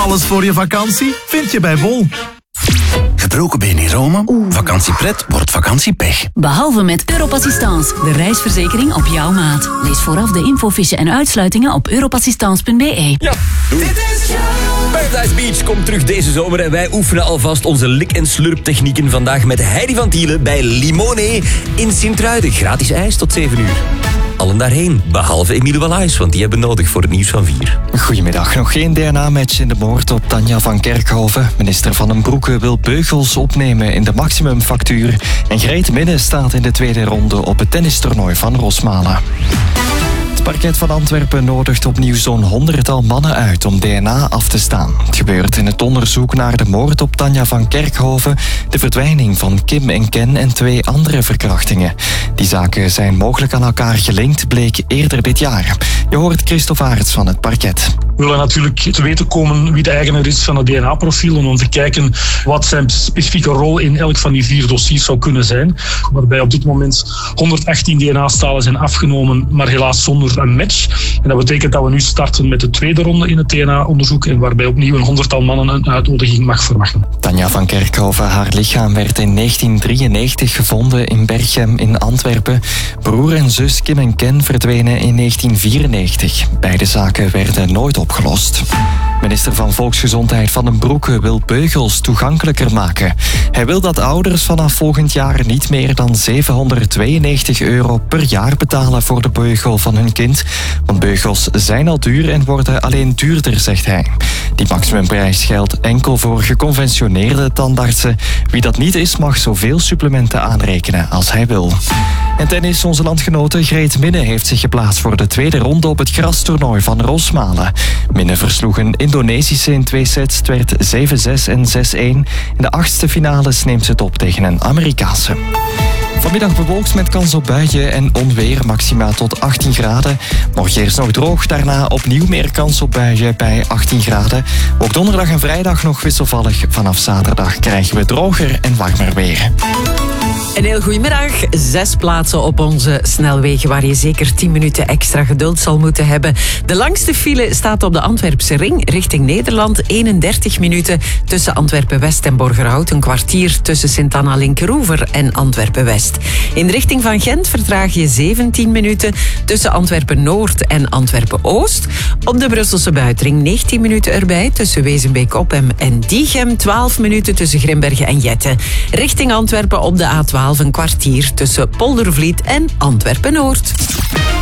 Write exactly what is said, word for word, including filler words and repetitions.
Alles voor je vakantie vind je bij Bol. Gebroken been in Rome? Vakantiepret wordt vakantiepech. Behalve met Europassistance, de reisverzekering op jouw maat. Lees vooraf de infofiche en uitsluitingen op europassistance punt b e. Ja, doei. Paradise Beach komt terug deze zomer en wij oefenen alvast onze lik- en slurptechnieken vandaag met Heidi van Tielen bij Limone in Sint-Truiden. Gratis ijs tot zeven uur. Allen daarheen, behalve Emile Wallace, want die hebben nodig voor het nieuws van vier. Goedemiddag. Nog geen D N A-match in de moord op Tanja van Kerkhoven. Minister Van den Broeke wil beugels opnemen in de maximumfactuur. En Greet Minne staat in de tweede ronde op het tennistoernooi van Rosmalen. Het parket van Antwerpen nodigt opnieuw zo'n honderdtal mannen uit om D N A af te staan. Het gebeurt in het onderzoek naar de moord op Tanja van Kerkhoven, de verdwijning van Kim en Ken en twee andere verkrachtingen. Die zaken zijn mogelijk aan elkaar gelinkt, bleek eerder dit jaar. Je hoort Christophe Aerts van het parket. We willen natuurlijk te weten komen wie de eigenaar is van het D N A-profiel en om te kijken wat zijn specifieke rol in elk van die vier dossiers zou kunnen zijn. Waarbij op dit moment honderdachttien D N A-stalen zijn afgenomen, maar helaas zonder een match. En dat betekent dat we nu starten met de tweede ronde in het D N A-onderzoek en waarbij opnieuw een honderdtal mannen een uitnodiging mag verwachten. Tanja van Kerkhoven, haar lichaam werd in negentien drieënnegentig gevonden in Berchem in Antwerpen. Broer en zus Kim en Ken verdwenen in negentien vierennegentig. Beide zaken werden nooit opgelost. Minister van Volksgezondheid Van den Broeke wil beugels toegankelijker maken. Hij wil dat ouders vanaf volgend jaar niet meer dan zevenhonderdtweeënnegentig euro per jaar betalen voor de beugel van hun kind. Want beugels zijn al duur en worden alleen duurder, zegt hij. Die maximumprijs geldt enkel voor geconventioneerde tandartsen. Wie dat niet is, mag zoveel supplementen aanrekenen als hij wil. En tennis, onze landgenote Greet Minne heeft zich geplaatst voor de tweede ronde op het grastoernooi van Rosmalen. Minne versloeg een Indonesische in twee sets. Het werd zeven zes en zes een. In de achtste finales neemt ze het op tegen een Amerikaanse. Vanmiddag bewolkt met kans op buien en onweer, maxima tot achttien graden. Morgen eerst nog droog, daarna opnieuw meer kans op buien bij achttien graden. Ook donderdag en vrijdag nog wisselvallig. Vanaf zaterdag krijgen we droger en warmer weer. Een heel goedemiddag. Zes plaatsen op onze snelwegen waar je zeker tien minuten extra geduld zal moeten hebben. De langste file staat op de Antwerpse ring richting Nederland. eenendertig minuten tussen Antwerpen-West en Borgerhout. Een kwartier tussen Sint-Anna-Linkeroever en Antwerpen-West. In richting van Gent vertraag je zeventien minuten tussen Antwerpen-Noord en Antwerpen-Oost. Op de Brusselse buitenring negentien minuten erbij tussen Wezenbeek-Oppem en Diegem. twaalf minuten tussen Grimbergen en Jette. Richting Antwerpen op de A twaalf een kwartier tussen Poldervliet en Antwerpen-Noord.